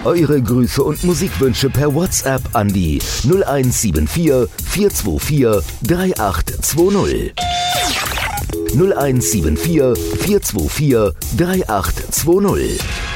eure Grüße und Musikwünsche per WhatsApp an die 0174 424 3820. 0174 424 3820.